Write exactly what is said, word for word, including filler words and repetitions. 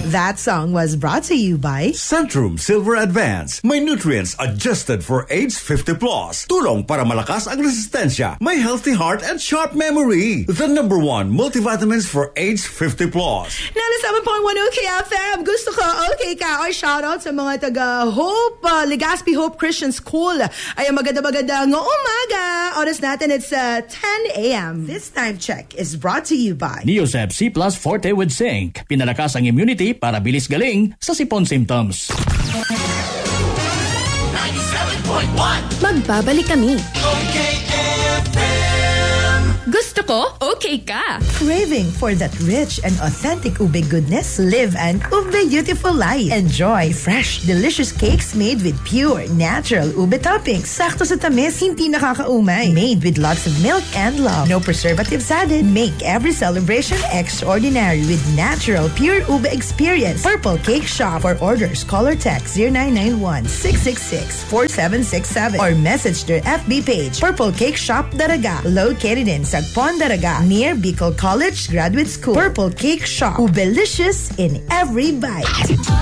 That song was brought to you by Centrum Silver Advance. May nutrients adjusted for age fifty plus. Tulong para malakas ang resistensya. May healthy heart and sharp memory. The number one multivitamins for age fifty plus. ninety-seven point one OK F M. Gusto ko, okay ka. Or shout out sa mga taga Hope, uh, Legazpi Hope Christian School. Ay, maganda-maganda ng umaga. Oras natin, it's uh, ten a.m. This time check is brought to you by Neosep C Plus Forte with Zinc. Pinalakas ang immunity para bilis galing sa sipon symptoms. ninety-seven point one Magbabalik kami. Okay F M. Gusto ko, okay ka. Craving for that rich and authentic ube goodness? Live an ube beautiful life. Enjoy fresh, delicious cakes made with pure, natural ube toppings. Sakto sa tamis, hindi nakakaumay. Made with lots of milk and love. No preservatives added. Make every celebration extraordinary with natural, pure ube experience. Purple Cake Shop. For orders, call or text zero nine nine one, six six six, four seven six seven or message their F B page, Purple Cake Shop Daraga. Located in Sagpon, Daraga, near Bicol College Graduate School. Purple Cake Shop. Ubelicious in every bite.